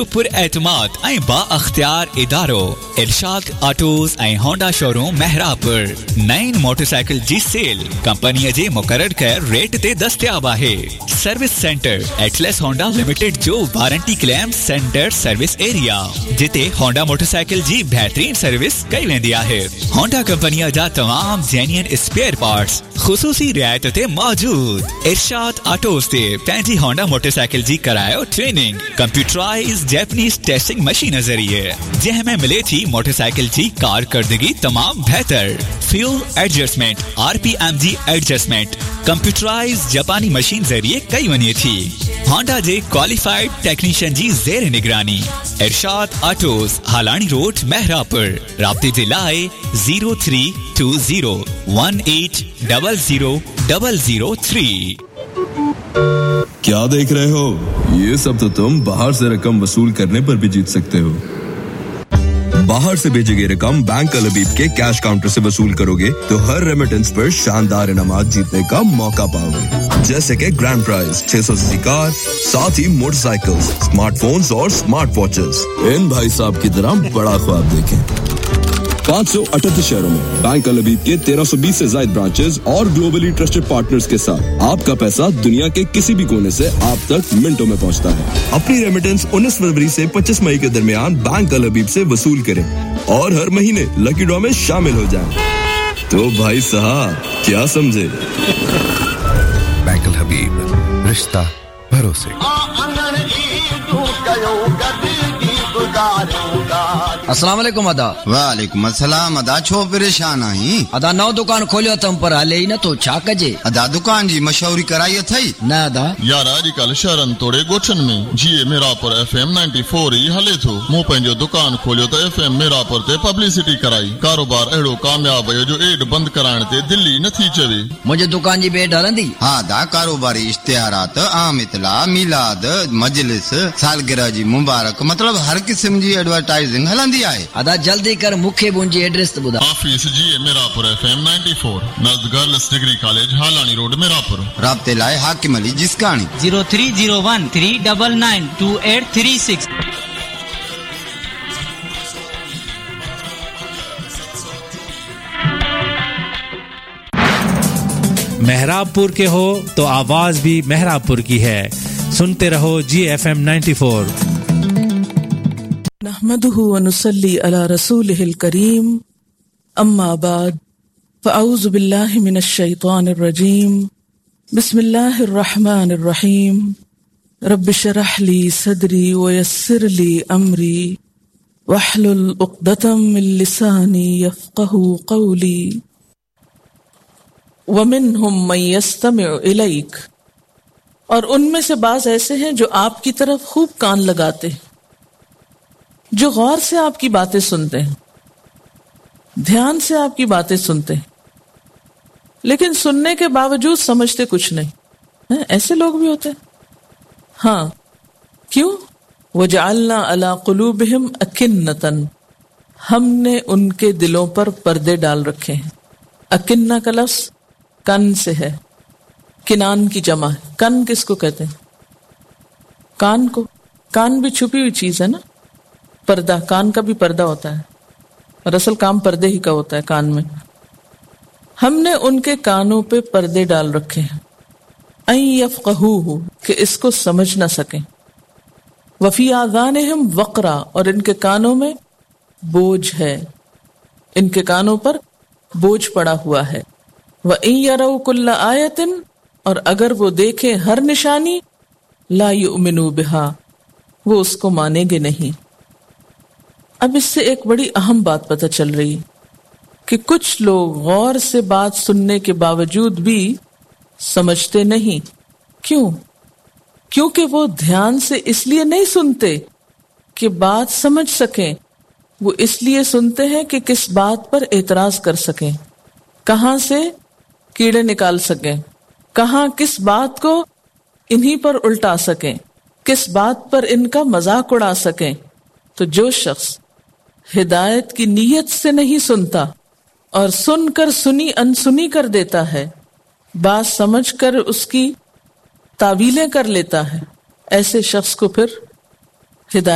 پر اعتماد ऐं बाअख्तियार इदारो इरशाद ऑटोज़ ऐं होंडा शोरूम महरापुर नईं मोटरसाइकिल जी सेल कंपनीअ जे मुक़रर कयल रेट ते दस्तयाब आहे। Service centre Atlas Honda limited जो warranty claim centre service area जिते होंडा मोटरसाइकिल जी बेहतरीन सर्विस कई वेंदी आहे। होंडा कंपनीअ जा तमाम जेन्युइन स्पेयर पार्ट्स ख़ुसूसी रियायत ते मौजूद। इरशाद ऑटोज़ ते पंहिंजी होंडा मोटरसाइकिल जी करायो training computerise Japanese testing machine ज़रिए जंहिंमें मिले थी मोटरसाइकिल जी कारकर्दगी तमाम बेहतर। Fuel adjustment RPMG adjustment computerise जापानी मशीन ज़रिए कई वञे थी। होंडा जे क्वालिफाइड टेक्नीशियन जी ज़ेर निगरानी। इरशाद ऑटोज़ हालानी रोड महरापुर। राब्ते जे लाइ 0320180003। क्या देख रहे हो? ये सब तो तुम बाहर से रकम वसूल करने पर भी जीत सकते हो। बाहर से भेजी गई रकम बैंक अल हबीब के कैश काउंटर से वसूल करोगे तो हर रेमिटेंस पर शानदार इनामात जीतने का मौका पाओगे, जैसे कि ग्रैंड प्राइज 600 कार, साथ ही मोटरसाइकिल्स, स्मार्टफोन्स और स्मार्ट वॉचेस। इन भाई साहब की तरह बड़ा ख्वाब देखें। 538 शहरों में बैंक अल हबीब के 1320 से ज्यादा ब्रांचेस और ग्लोबली ट्रस्टेड पार्टनर्स के साथ आपका पैसा दुनिया के किसी भी कोने से आप तक मिनटों में पहुंचता है। अपनी रेमिटेंस 19 फरवरी से 25 मई के दरमियान बैंक अल हबीब से वसूल करें और हर महीने लकी ड्रॉ में शामिल हो जाएं। तो भाई साहब क्या समझे? बैंक अल हबीब, रिश्ता भरोसे। अस्सलाम वालेकुम अदा। वालेकुम अस्सलाम अदा। छो परेशान आहीं? अदा नौ दुकान खोलियो तम पर हले ही न तो छा कजे? अदा दुकान जी मशहूरी कराई अथई न अदा यार अॼुकल्ह शहरनि तोड़े ॻोठनि में जीअं मिरापुर FM 94 ई हले थो। मूं पंहिंजो दुकान खोलियो त FM मिरापुर ते पब्लिसिटी कराई। कारोबार अहिड़ो कामयाब वियो जो एड बंदि कराइण ते दिल्ली नथी चवे। मुंहिंजे दुकान जी बेड हलंदी? हा दा कारोबारी इश्तिहारात, आम इतला, मिलाद, मजलिस, सालगिरह जी मुबारक, मतलब हर किस्म जी एडवर्टाइजिंग हलंदी आहे। अदा जल्दी कर मूंखे मुंहिंजी एड्रेस ॿुधा। ऑफिस जी मिरापुर FM 94 नज़द girls degree college हालानी road मिरापुर। राब्ते लाइ हाकिम अली जिसकानी 0301399836। मेहराबपुर के हो तो आवाज भी मेहराबपुर की है। सुनते रहो GFM 94। नहमदुहु व नुसल्ली अला रसूलिहिल करीम, अम्मा बाद, फ़अऊज़ु बिल्लाहि मिनश शैतानिर रजीम, बिस्मिल्लाहिर रहमानिर रहीम, रब्बि शरह ली सदरी व यस्सिर ली अमरी वहलुल उक़दतम मिन लिसानी यफ़क़हू क़ौली व मिनहुम मन यस्तमिउ इलैक। और उनमें से बाज़ ऐसे हैं जो आपकी तरफ खूब कान लगाते हैं, जो गौर से आपकी बातें सुनते हैं, ध्यान से आपकी बातें सुनते हैं, लेकिन सुनने के बावजूद समझते कुछ नहीं है। ऐसे लोग भी होते हैं। हाँ, क्यों? वजअलना अला कुलूबिहिम अकिन्नतन, हमने उनके दिलों पर पर्दे डाल रखे हैं। अकिन्ना का लफ्ज कन से है, किनान की जमा है। कन किसको कहते हैं? कान को। कान भी छुपी हुई चीज है ना। पर्दा, कान का भी पर्दा होता है और असल काम पर्दे ही का होता है कान में। हमने उनके कानों पे पर्दे डाल रखे हैं, अन यफ़क़हूहु, कि इसको समझ ना सकें। वफ़ी आज़ानिहिम वक़रा, और इनके कानों में बोझ है, इनके कानों पर बोझ पड़ा हुआ है। व इन यरौ कुल्ला आयतिन, और अगर वो देखें हर निशानी, ला युमिनु बिहा, वो उसको मानेंगे नहीं। अब इससे एक बड़ी अहम बात पता चल रही कि कुछ लोग गौर से बात सुनने के बावजूद भी समझते नहीं। क्यों? क्योंकि वो ध्यान से इसलिए नहीं सुनते कि बात समझ सकें, वो इसलिए सुनते हैं कि किस बात पर एतराज कर सकें, कहां से कीड़े निकाल सकें, कहां किस बात को इन्हीं पर उल्टा सकें, किस बात पर इनका मजाक उड़ा सकें। तो जो शख्स हिदायत की नीयत से नहीं सुनता और सुनकर सुनी अनसुनी कर देता है, बात समझकर उसकी तावीलें कर लेता है, ऐसे शख्स को फिर